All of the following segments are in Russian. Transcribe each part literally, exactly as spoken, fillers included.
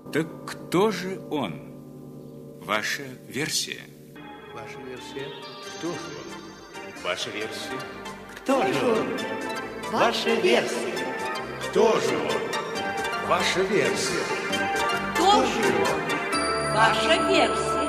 Так кто же он? Ваша версия? Ваша версия? Кто же он? Ваша версия? Кто же он? Ваша версия? Кто же он? Ваша версия? Кто же он? Ваша версия?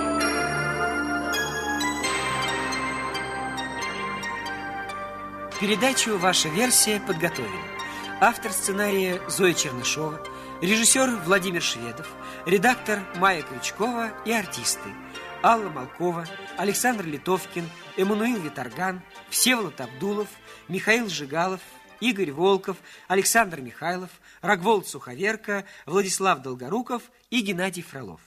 Передачу «Ваша версия» подготовили автор сценария Зоя Чернышова, режиссер Владимир Шведов, редактор Майя Крючкова и артисты Алла Малкова, Александр Литовкин, Эммануил Виторган, Всеволод Абдулов, Михаил Жигалов, Игорь Волков, Александр Михайлов, Рогволд Суховерка, Владислав Долгоруков и Геннадий Фролов.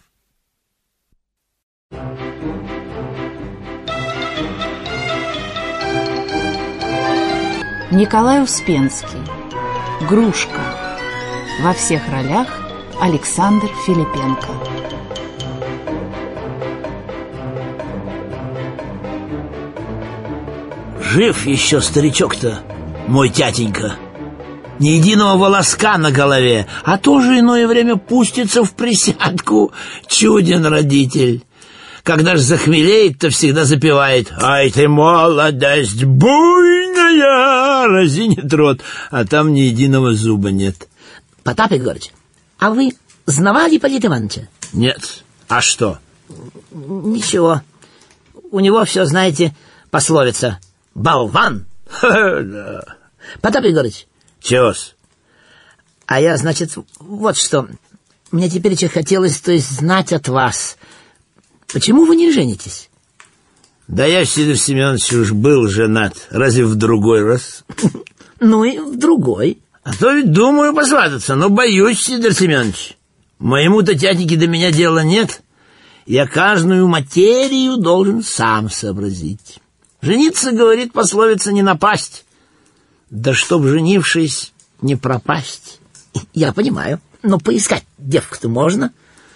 Николай Успенский. Грушка. Во всех ролях Александр Филипенко. Жив еще старичок-то, мой тятенька. Ни единого волоска на голове, а тоже иное время пустится в присядку. Чуден родитель. Когда ж захмелеет, то всегда запевает: «Ай ты, молодость буйная!» Разинет рот, а там ни единого зуба нет. Потап Егорыч, а вы знавали Ипполита Ивановича? Нет. А что? Ничего. У него все, знаете, пословица: болван. Да. Потап Егорыч. Чего-с? А я, значит, вот что. Мне теперь еще хотелось, то есть, знать от вас, почему вы не женитесь? Да я, Сидор Семенович, уж был женат. Разве в другой раз? Ну и в другой. А то ведь думаю посвататься, но боюсь, Сидор Семенович. Моему-то тятеньке до меня дела нет. Я каждую материю должен сам сообразить. Жениться, говорит пословица, не напасть. Да чтоб, женившись, не пропасть. Я понимаю, но поискать девку-то можно.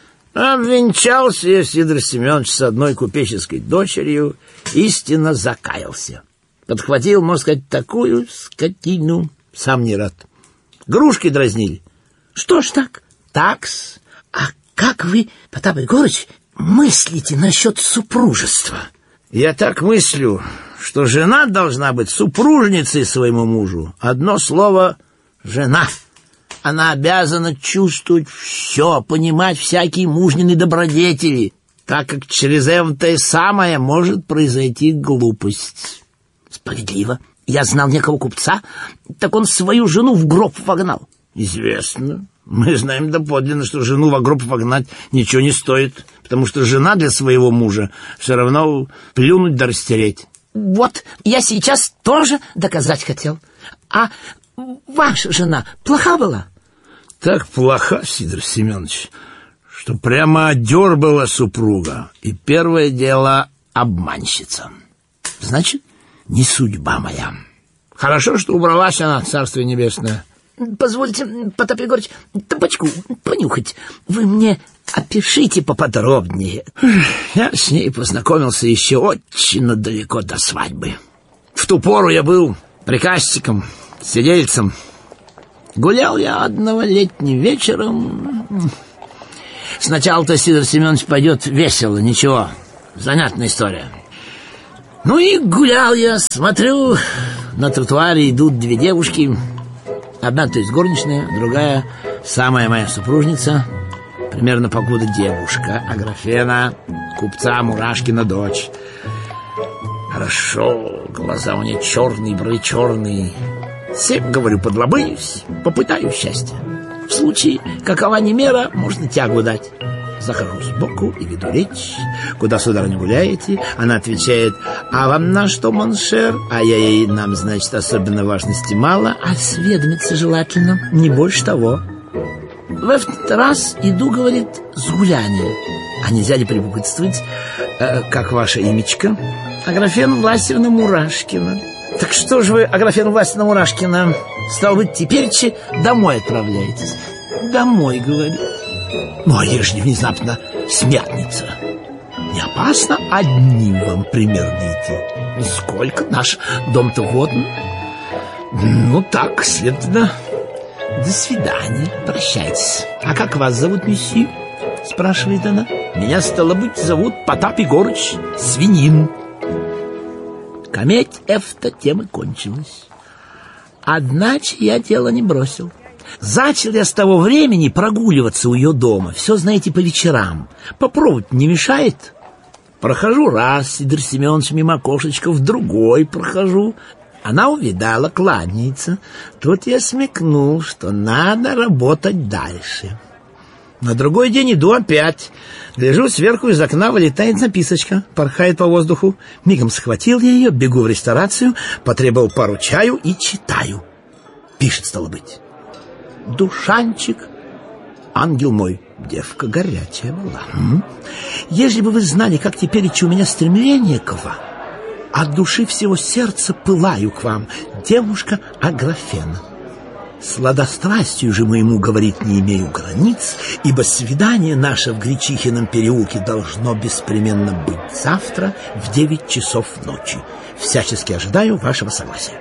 Обвенчался я, Сидор Семенович, с одной купеческой дочерью, истинно закаялся. Подхватил, можно сказать, такую скотину, сам не рад. Грушки дразнили. Что ж так? Такс. А как вы, Потап Егорыч, мыслите насчет супружества? Я так мыслю, что жена должна быть супружницей своему мужу. Одно слово — жена. Она обязана чувствовать все, понимать всякие мужнины добродетели, так как через это самое может произойти глупость. Справедливо. Я знал некого купца, так он свою жену в гроб вогнал. Известно. Мы знаем доподлинно, что жену в гроб вогнать ничего не стоит, потому что жена для своего мужа все равно плюнуть да растереть. Вот, я сейчас тоже доказать хотел. А ваша жена плоха была? Так плоха, Сидор Семенович, что прямо одербала супруга. И первое дело — обманщица. Значит, не судьба моя. Хорошо, что убралась она, царствие небесное. Позвольте, Потап Егорыч, табачку понюхать. Вы мне опишите поподробнее. Я с ней познакомился еще очень далеко до свадьбы. В ту пору я был приказчиком, сидельцем. Гулял я одного летним вечером. Сначала-то, Сидор Семенович, пойдет весело, ничего, занятная история. Ну и гулял я, смотрю, на тротуаре идут две девушки. Одна, то есть горничная, другая, самая моя супружница, примерно покуда девушка, Аграфена, купца Мурашкина дочь. Хорошо, глаза у нее черные, брови черные. Всем, говорю, подлобыюсь, попытаю счастья. В случае, какова не мера, можно тягу дать. Захожу сбоку и веду речь. Куда, сударыня, гуляете? Она отвечает: а вам на что, моншер? А я ей: нам, значит, особенно важности мало, а осведомиться желательно, не больше того. В этот раз иду, говорит, с гуляния. А нельзя ли прилюбопытствовать, э, как ваше имечко? Аграфена Власьевна Мурашкина. Так что же вы, Аграфена Власьевна Мурашкина, стало быть, теперь-че домой отправляетесь? Домой, говорит. Ну, а ежели внезапно смертница, не опасно одним вам примерно идти? Сколько? Наш дом-то годен. Ну, так, следовательно, до свидания, прощайтесь. А как вас зовут, месье? спрашивает она. Меня, стало быть, зовут Потап Егорыч Свинин. Кометь эфта тем и кончилась. Одначе я дело не бросил. Зачал я с того времени прогуливаться у ее дома. Все, знаете, по вечерам. Попробовать не мешает? Прохожу раз, Сидор Семенович мимо окошечков, другой прохожу. Она увидала, кланяется. Тут я смекнул, что надо работать дальше. На другой день иду опять. Гляжу, сверху из окна вылетает записочка, порхает по воздуху. Мигом схватил я ее, бегу в ресторацию, потребовал пару чаю и читаю. Пишет, стало быть: «Душанчик, ангел мой, девка горячая была. М? Если бы вы знали, как теперь у меня стремление к вам, от души всего сердца пылаю к вам, девушка Аграфена. Сладострастию же моему, говорит, не имею границ, ибо свидание наше в Гречихином переулке должно беспременно быть завтра в девять часов ночи. Всячески ожидаю вашего согласия».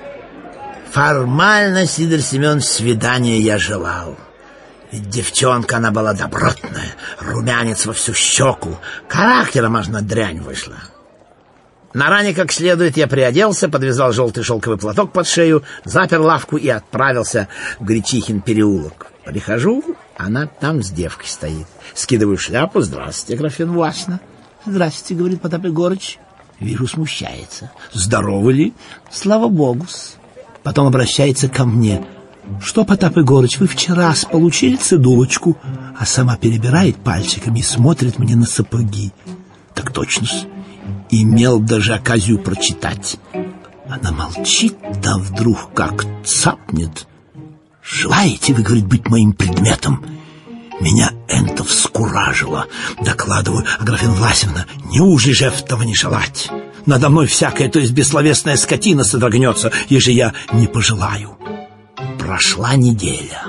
Формально, Сидор Семенович, свидания я желал. Ведь девчонка она была добротная, румянец во всю щеку, характером аж на дрянь вышла. На ране как следует я приоделся, подвязал желтый шелковый платок под шею, запер лавку и отправился в Гречихин переулок. Прихожу, она там с девкой стоит. Скидываю шляпу. «Здравствуйте, Аграфена Власьевна». «Здравствуйте», — говорит Потап Егорыч. Вижу, смущается. «Здоровы ли?» «Слава богу-с». Потом обращается ко мне. «Что, Потап Егорыч, вы вчера получили цедулочку?» А сама перебирает пальчиками и смотрит мне на сапоги. «Так точно-с. Имел даже оказию прочитать». Она молчит, да вдруг как цапнет. «Желаете вы, говорит, быть моим предметом?» Меня энто вскуражило. Докладываю: «Аграфена Власьевна, неужели же этого не желать? Надо мной всякая, то есть бессловесная скотина содрогнется, ежели я не пожелаю». Прошла неделя.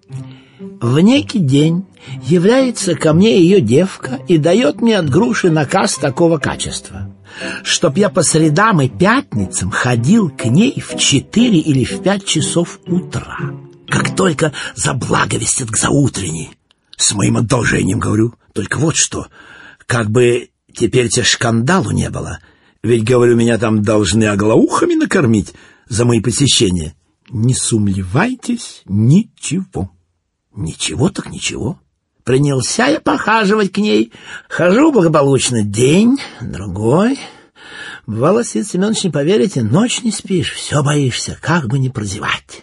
В некий день является ко мне ее девка и дает мне от груши наказ такого качества: чтоб я по средам и пятницам ходил к ней в четыре или в пять часов утра, как только заблаговестят к заутренней. С моим одолжением, говорю, только вот что, как бы теперь-то шкандалу не было, ведь, говорю, меня там должны оглаухами накормить за мои посещения. Не сумлевайтесь, ничего. Ничего так ничего. Принялся я похаживать к ней. Хожу благополучно день, другой. Бывало, Сид Семенович, не поверите, ночь не спишь, все боишься, как бы не прозевать.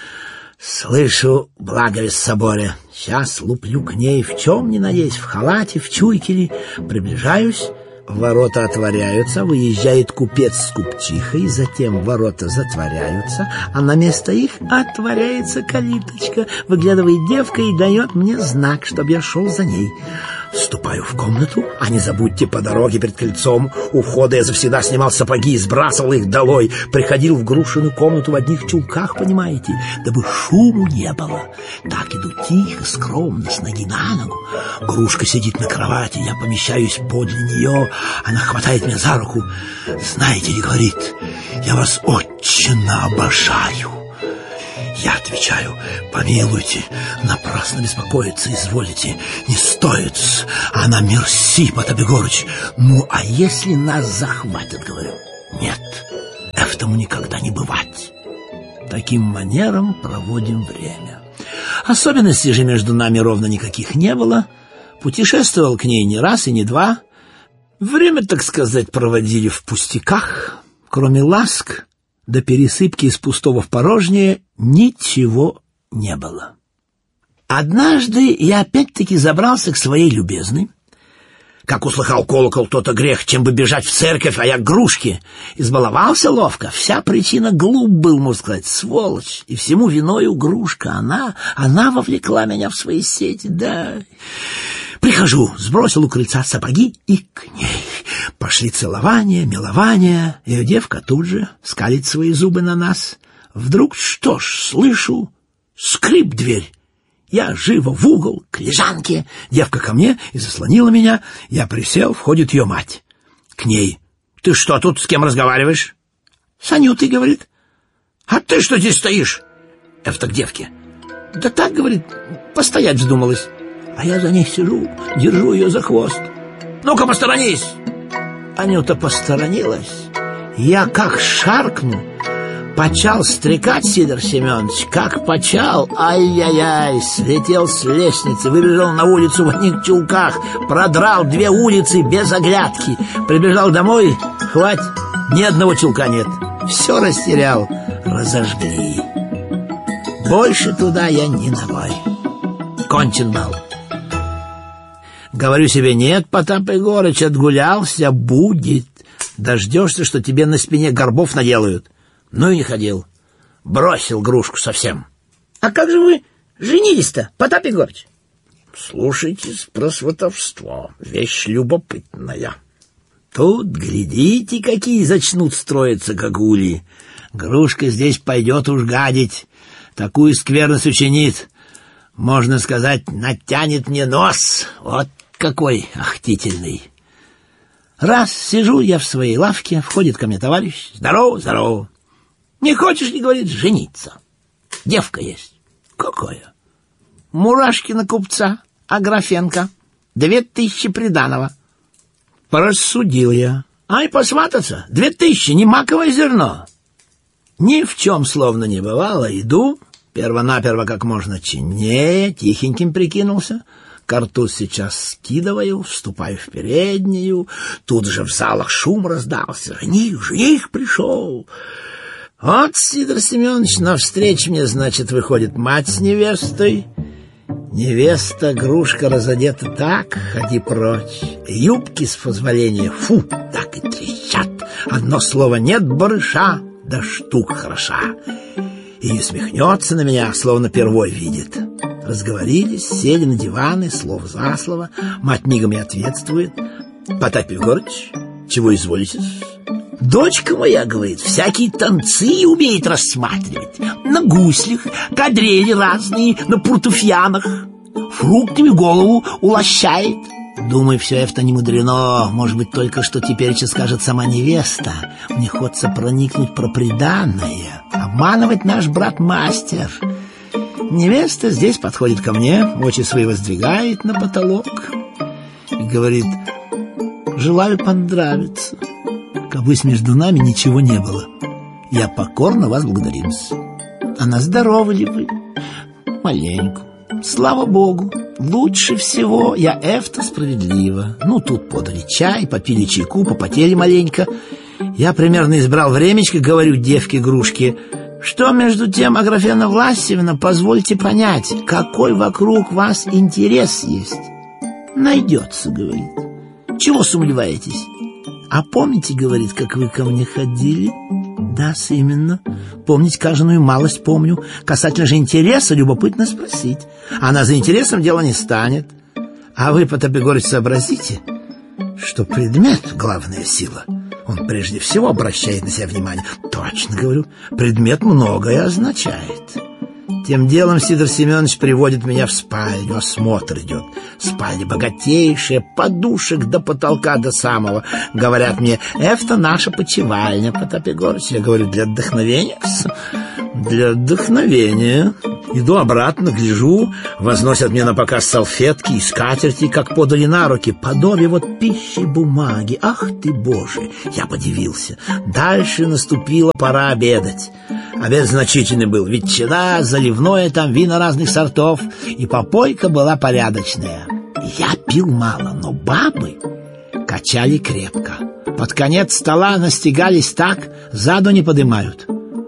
Слышу благовест в соборе. Сейчас луплю к ней, в чем ни надеюсь, в халате, в чуйке ли. Приближаюсь, ворота отворяются, выезжает купец с купчихой, затем ворота затворяются, а на место их отворяется калиточка. Выглядывает девка и дает мне знак, чтобы я шел за ней. Вступаю в комнату, а не забудьте, по дороге перед крыльцом у входа я завсегда снимал сапоги и сбрасывал их долой. Приходил в Грушину комнату в одних чулках, понимаете, дабы шуму не было. Так иду тихо, скромно, с ноги на ногу. Грушка сидит на кровати, я помещаюсь подле нее. Она хватает меня за руку. «Знаете ли, — говорит, — я вас очень обожаю». Я отвечаю: «Помилуйте, напрасно беспокоиться изволите, не стоит». Она: «Мерси, Потап Егорыч». «Ну, а если нас захватят, — говорю, — нет, этому никогда не бывать». Таким манером проводим время. Особенностей же между нами ровно никаких не было. Путешествовал к ней не раз и не два. Время, так сказать, проводили в пустяках. Кроме ласк до пересыпки из пустого в порожнее ничего не было. Однажды я опять-таки забрался к своей любезной. Как услыхал колокол, то-то грех, чем бы бежать в церковь, а я к Грушке. Избаловался ловко, вся причина глуп был, можно сказать, сволочь. И всему виною Грушка, она, она вовлекла меня в свои сети, да. Прихожу, сбросил у крыльца сапоги и к ней. Пошли целования, милования. Ее девка тут же скалит свои зубы на нас. Вдруг, что ж, слышу, скрип дверь. Я живо в угол, к лежанке. Девка ко мне и заслонила меня. Я присел, входит ее мать. К ней: «Ты что тут, с кем разговариваешь?» «С Анютой», — говорит. «А ты что здесь стоишь?» Это к девке. «Да так, — говорит, — постоять вздумалась». А я за ней сижу, держу ее за хвост. Ну-ка, посторонись! Анюта посторонилась. Я как шаркну, почал стрекать Сидор Семенович, как почал, ай-яй-яй, слетел с лестницы, выбежал на улицу в одних чулках, продрал две улицы без оглядки, прибежал домой, хватит, ни одного чулка нет, все растерял, разожгли. Больше туда я ни ногой. Кончен бал. Говорю себе, нет, Потап Егорыч, отгулялся, будет. Дождешься, что тебе на спине горбов наделают. Ну и не ходил. Бросил Грушку совсем. А как же вы женились-то, Потап Егорыч? Слушайтесь про сватовство. Вещь любопытная. Тут, глядите, какие зачнут строиться, как ульи. Грушка здесь пойдет уж гадить. Такую скверность учинит. Можно сказать, натянет мне нос. Вот какой ахтительный. Раз сижу я в своей лавке, входит ко мне товарищ. Здорово, здорово. Не хочешь, не говорит, жениться? Девка есть. Какая? Мурашкина купца, Аграфенко. Две тысячи приданого. Порассудил я. Ай, посвататься? Две тысячи, не маковое зерно. Ни в чем словно не бывало. Иду, первонаперво как можно чиннее, тихеньким прикинулся. Картуз сейчас скидываю, вступаю в переднюю. Тут же в залах шум раздался. Жених, жених пришел. Вот, Сидор Семенович, навстречу мне, значит, выходит мать с невестой. Невеста, Грушка разодета так, ходи прочь. Юбки, с позволения, фу, так и трещат. Одно слово нет барыша, да штука хороша. И усмехнется на меня, словно первой видит. Разговорились, сели на диваны, слово за слово. Мать мигом и ответствует. Потап Егорыч, чего изволите? Дочка моя, говорит, всякие танцы умеет рассматривать. На гуслях, кадрили разные, на портуфьянах. Фруктами голову улощает. Думаю, все это не мудрено. Может быть, только что тепереча скажет сама невеста. Мне хочется проникнуть про приданное. Обманывать наш брат-мастер. Невеста здесь подходит ко мне, очи свои воздвигает на потолок и говорит: желаю понравиться. Как бы между нами ничего не было. Я покорно вас благодарим. А на здоровы ли вы? Маленько. Слава Богу, лучше всего я эфта справедливо. Ну, тут подали чай, попили чайку, попотели маленько. Я примерно избрал времечко, говорю девке-грушке: что между тем, Аграфена Власьевна, позвольте понять, какой вокруг вас интерес есть. Найдется, говорит. Чего сомневаетесь? А помните, говорит, как вы ко мне ходили? Да, именно. Помнить каждую малость помню. Касательно же интереса, любопытно спросить. Она за интересом дело не станет. А вы, Потап Егорыч, сообразите, что предмет — главная сила. Он прежде всего обращает на себя внимание. Точно говорю, предмет многое означает. Тем делом Сидор Семенович приводит меня в спальню, осмотр идет. Спальня богатейшая, подушек до потолка до самого. Говорят мне: это наша почивальня, Потап Егорыч. Я говорю: для отдохновения? Для отдохновения. Иду обратно, гляжу, возносят мне на показ салфетки и скатерти, как подали на руки, подобие вот пищи и бумаги. Ах ты, Боже! Я подивился. Дальше наступила пора обедать. Обед значительный был. Ветчина, заливное, там вина разных сортов. И попойка была порядочная. Я пил мало, но бабы качали крепко. Под конец стола настигались так, заду не подымают.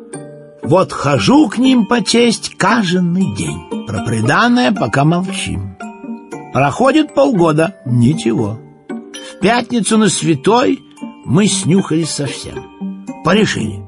Вот хожу к ним по честь каждый день. Про приданое пока молчим. Проходит полгода, ничего. В пятницу на Святой мы снюхались совсем. Порешили.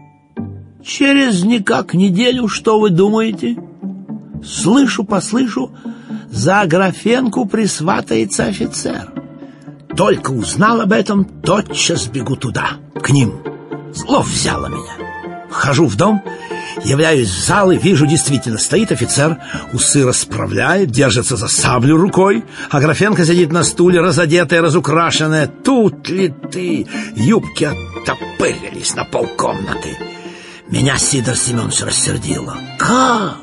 Через никак неделю, что вы думаете? Слышу, послышу, за Аграфенку присватается офицер. Только узнал об этом, тотчас бегу туда, к ним. Зло взяло меня. Вхожу в дом, являюсь в зал и вижу, действительно, стоит офицер, усы расправляет, держится за саблю рукой. Аграфенка сидит на стуле, разодетая, разукрашенная. Тут ли ты? Юбки оттопырились на полкомнаты. Меня Сидор Семенович рассердило. Как?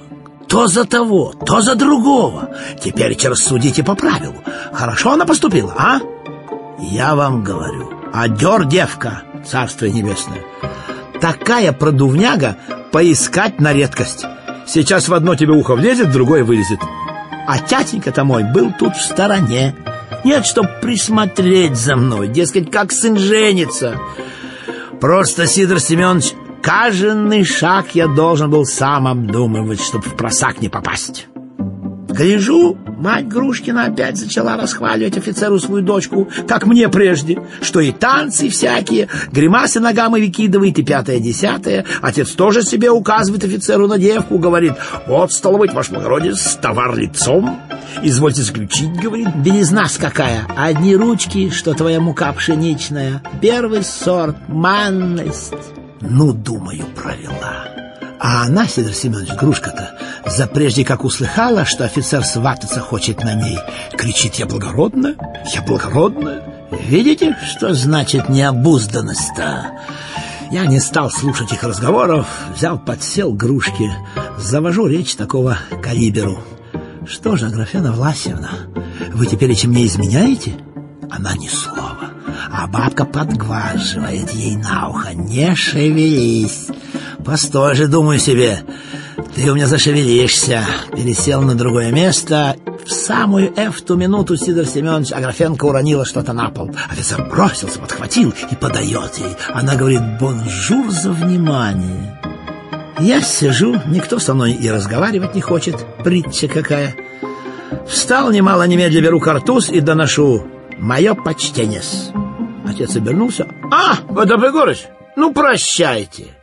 то за того, то за другого. Теперь рассудите по правилу. Хорошо она поступила, а? Я вам говорю, одер девка, царствие небесное. Такая продувняга, поискать на редкость. Сейчас в одно тебе ухо влезет, в другое вылезет. А тятенька-то мой был тут в стороне. Нет, чтоб присмотреть за мной, дескать, как сын женится. Просто, Сидор Семенович, каждый шаг я должен был сам обдумывать, чтоб в просак не попасть. Гляжу, мать Грушкина опять начала расхваливать офицеру свою дочку, как мне прежде, что и танцы всякие, гримасы ногам и выкидывает, и пятое-десятое. Отец тоже себе указывает офицеру на девку, говорит: вот, стало быть, ваш благородец, товар лицом, извольте заключить, говорит. Белизна-с какая, одни ручки, что твоя мука пшеничная, первый сорт, манность. Ну, думаю, провела. А она, Сидор Семенович, Грушка-то, запрежде как услыхала, что офицер свататься хочет на ней, кричит: я благородная, я благородная. Видите, что значит необузданность-то? Я не стал слушать их разговоров, взял, подсел к Грушке, завожу речь такого калиберу. Что же, Аграфена Власьевна, вы теперь чем мне изменяете? Она ни слова, а бабка подглаживает ей на ухо: не шевелись. Постой же, думаю себе, ты у меня зашевелишься. Пересел на другое место. В самую эфту минуту, Сидор Семенович, Аграфенка уронила что-то на пол. Офицер бросился, подхватил и подает ей. Она говорит: бонжур за внимание. Я сижу, никто со мной и разговаривать не хочет. Притча какая. Встал, немало немедля беру картуз и доношу: мое почтение-с. Отец обернулся: а, Потап Егорыч, ну прощайте.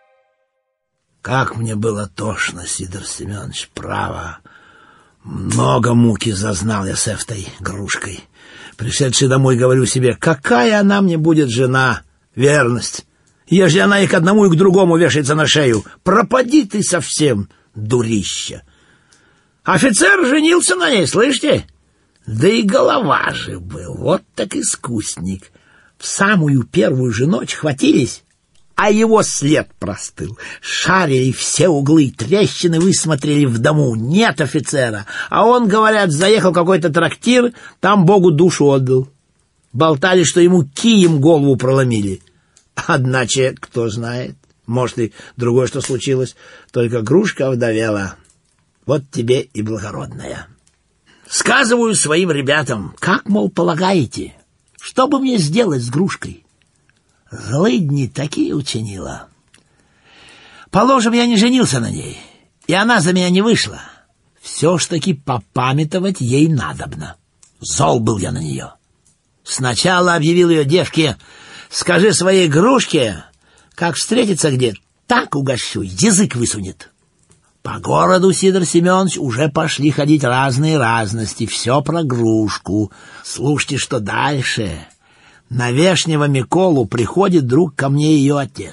Как мне было тошно, Сидор Семенович, право. Много муки зазнал я с этой Грушкой. Пришедший домой, говорю себе: какая она мне будет жена, верность. Ежели она и к одному, и к другому вешается на шею, пропади ты совсем, дурища. Офицер женился на ней, слышите? Да и голова же был, вот так искусник. В самую первую же ночь хватились, а его след простыл. Шарили все углы, трещины высмотрели в дому. Нет офицера. А он, говорят, заехал в какой-то трактир, там Богу душу отдал. Болтали, что ему кием голову проломили. Одначе, кто знает, может и другое что случилось. Только Грушка овдовела. Вот тебе и благородная. Сказываю своим ребятам: как, мол, полагаете, что бы мне сделать с Грушкой? Злыдни такие учинила. Положим, я не женился на ней, и она за меня не вышла. Все ж таки попамятовать ей надобно. Зол был я на нее. Сначала объявил ее девке: скажи своей Грушке, как встретится где, так угощу, язык высунет. По городу, Сидор Семенович, уже пошли ходить разные разности, все про Грушку. Слушайте, что дальше. На Вешнего Миколу приходит друг ко мне ее отец.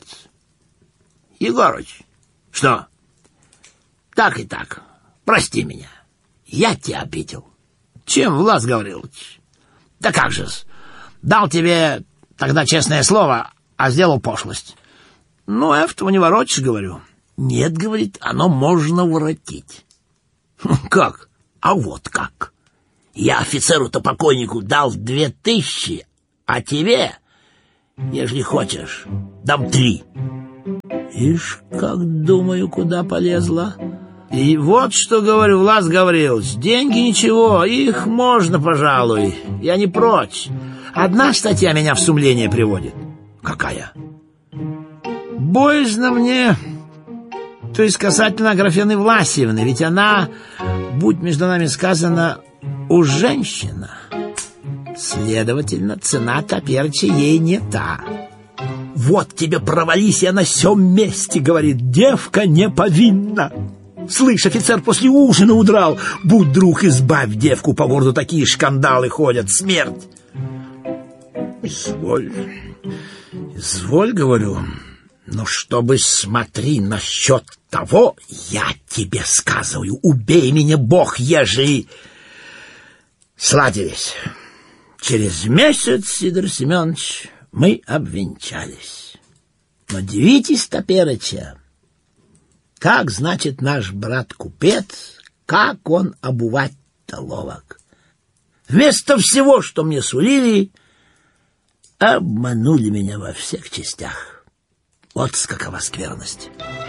Егорыч, что? Так и так, прости меня, я тебя обидел. Чем, Влас Гаврилович? Да как же-с, дал тебе тогда честное слово, а сделал пошлость. Ну, этого не воротишь, говорю. Нет, говорит, оно можно воротить. Как? А вот как. Я офицеру-то покойнику дал две тысячи, а тебе, ежели хочешь, дам три. Ишь, как думаю, куда полезла. И вот что говорю, Влас Гаврилович, деньги ничего, их можно, пожалуй, я не прочь. Одна статья меня в сумление приводит. Какая? Боязно мне, то есть касательно Аграфены Власьевны, ведь она, будь между нами сказано, уж женщина. Следовательно, цена топерча ей не та. Вот тебе провались я на сём месте, говорит, девка не повинна. Слышь, офицер после ужина удрал. Будь друг, избавь девку, по городу такие шкандалы ходят, смерть. Изволь, изволь, говорю, но чтобы смотри насчет того, я тебе сказываю, убей меня, Бог, ежели... Сладились. Через месяц, Сидор Семенович, мы обвенчались. Но дивитесь, топереча, Как, значит, наш брат-купец, как он обувать-то ловок. Вместо всего, что мне сулили, обманули меня во всех частях. Вот какова скверность.